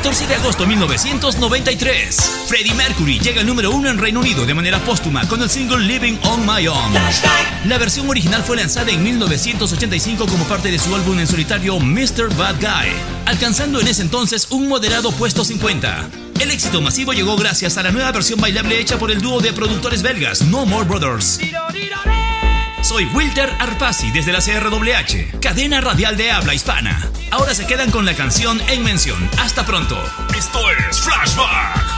14 de agosto de 1993. Freddie Mercury llega al número 1 en Reino Unido de manera póstuma con el single Living on My Own. La versión original fue lanzada en 1985 como parte de su álbum en solitario Mr. Bad Guy, alcanzando en ese entonces un moderado puesto 50. El éxito masivo llegó gracias a la nueva versión bailable hecha por el dúo de productores belgas No More Brothers. Soy Wilter Arpasi desde la CRWH, cadena radial de habla hispana. Ahora se quedan con la canción en mención. Hasta pronto. Esto es Flashback.